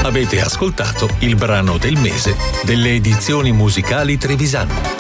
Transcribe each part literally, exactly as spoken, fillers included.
Avete ascoltato il brano del mese delle edizioni musicali Trevisan.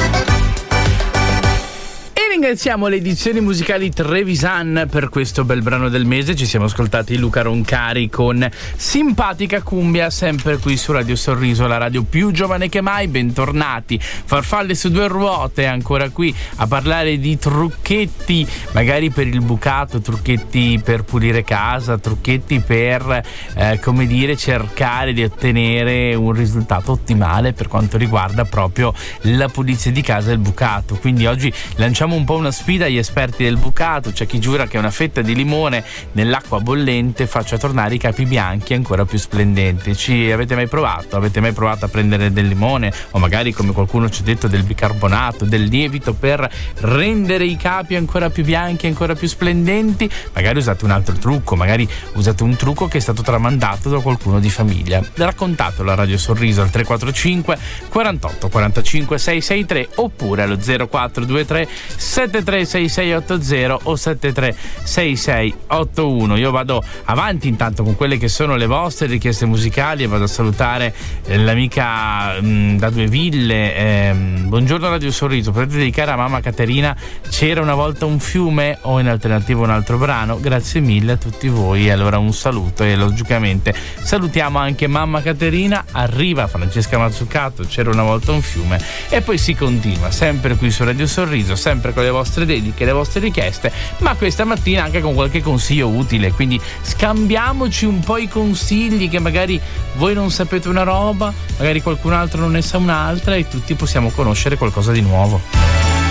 Ringraziamo le edizioni musicali Trevisan per questo bel brano del mese. Ci siamo ascoltati Luca Roncari con Simpatica Cumbia, sempre qui su Radio Sorriso, la radio più giovane che mai. Bentornati. Farfalle su due ruote, ancora qui a parlare di trucchetti, magari per il bucato, trucchetti per pulire casa, trucchetti per eh, come dire, cercare di ottenere un risultato ottimale per quanto riguarda proprio la pulizia di casa e il bucato. Quindi oggi lanciamo un po' una sfida agli esperti del bucato. C'è chi giura che una fetta di limone nell'acqua bollente faccia tornare i capi bianchi ancora più splendenti. Ci avete mai provato? Avete mai provato a prendere del limone o magari, come qualcuno ci ha detto, del bicarbonato, del lievito per rendere i capi ancora più bianchi, ancora più splendenti? Magari usate un altro trucco, magari usate un trucco che è stato tramandato da qualcuno di famiglia. Raccontatelo a Radio Sorriso al tre quattro cinque quarantotto quarantacinque seicentosessantatré oppure allo zero quattro due tre sette tre sei sei otto zero o sette tre sei sei otto uno. Io vado avanti intanto con quelle che sono le vostre richieste musicali e vado a salutare eh, l'amica mh, da Due Ville. Eh, buongiorno Radio Sorriso, potete dedicare a mamma Caterina C'era una volta un fiume, o in alternativa un altro brano? Grazie mille a tutti voi. Allora un saluto, e logicamente salutiamo anche mamma Caterina. Arriva Francesca Mazzucato, C'era una volta un fiume, e poi si continua sempre qui su Radio Sorriso, sempre con le vostre dediche, le vostre richieste, ma questa mattina anche con qualche consiglio utile. Quindi scambiamoci un po' i consigli, che magari voi non sapete una roba, magari qualcun altro non ne sa un'altra, e tutti possiamo conoscere qualcosa di nuovo.